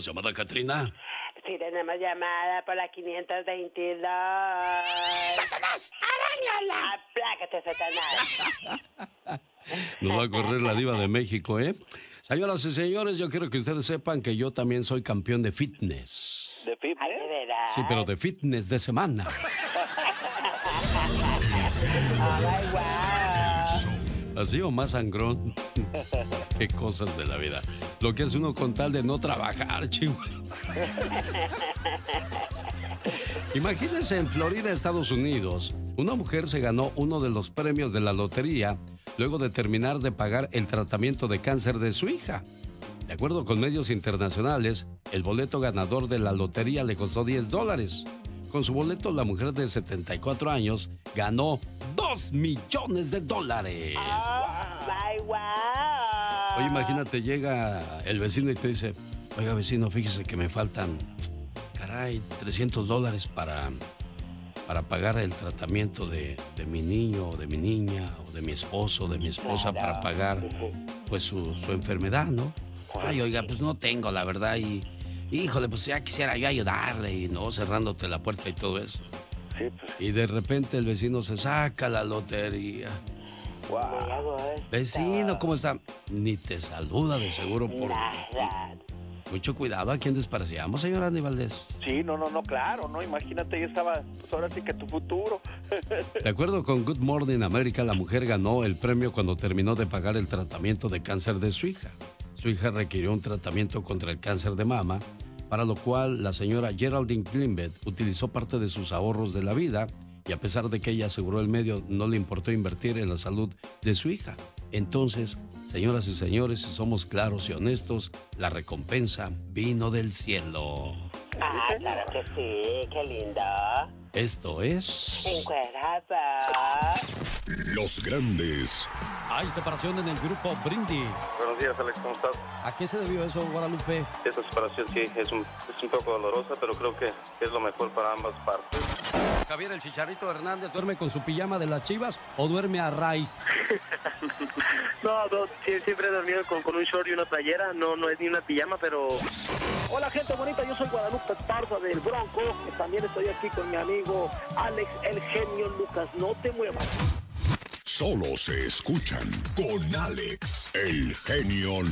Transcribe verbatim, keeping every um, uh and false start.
¿Tenemos llamada, Catrina? Sí, tenemos llamada por la quinientos veintidós. ¡Satanás! ¡Aráñala! ¡Aplácate, Satanás! Nos va a correr la diva de México, ¿eh? Señoras y señores, yo quiero que ustedes sepan que yo también soy campeón de fitness. ¿De fitness? Ay, ¿de verdad? Sí, pero de fitness de semana. ¡Ay, guau! Así o más sangrón. Qué cosas de la vida. Lo que hace uno con tal de no trabajar, chico. Imagínense en Florida, Estados Unidos. Una mujer se ganó uno de los premios de la lotería luego de terminar de pagar el tratamiento de cáncer de su hija. De acuerdo con medios internacionales, el boleto ganador de la lotería le costó diez dólares. Con su boleto, la mujer de setenta y cuatro años ganó dos millones de dólares. ¡Ay, guau! Oye, imagínate, llega el vecino y te dice, oiga, vecino, fíjese que me faltan, caray, trescientos dólares para, para pagar el tratamiento de, de mi niño, o de mi niña, o de mi esposo, de mi esposa, para pagar, pues, su, su enfermedad, ¿no? Ay, oiga, pues no tengo, la verdad, y... Híjole, pues ya quisiera yo ayudarle y no cerrándote la puerta y todo eso. Sí, pues. Y de repente el vecino se saca la lotería. Wow. Vecino, ¿cómo está? Ni te saluda de seguro por... Nada. Mucho cuidado a quien despreciamos, señor Andy Valdés. Sí, no, no, no, claro, no, imagínate, yo estaba, pues ahora sí que tu futuro. De acuerdo con Good Morning America, la mujer ganó el premio cuando terminó de pagar el tratamiento de cáncer de su hija. Su hija requirió un tratamiento contra el cáncer de mama, para lo cual la señora Geraldine Klimbet utilizó parte de sus ahorros de la vida y a pesar de que ella aseguró el medio, no le importó invertir en la salud de su hija. Entonces, señoras y señores, si somos claros y honestos, la recompensa vino del cielo. Ah, claro que sí, qué lindo. Esto es... Encuerados. Los grandes. Hay separación en el grupo Brindis. Buenos días, Alex, ¿cómo estás? ¿A qué se debió eso, Guadalupe? Esta separación sí es un, es un poco dolorosa, pero creo que es lo mejor para ambas partes. Javier, el Chicharito Hernández, ¿duerme con su pijama de las Chivas o duerme a raíz? No, no, sí, siempre he dormido con, con un short y una playera, no, no es ni una pijama, pero... Hola gente bonita, yo soy Guadalupe Esparza del Bronco, también estoy aquí con mi amigo Alex, el genio Lucas, no te muevas. Solo se escuchan con Alex, el genio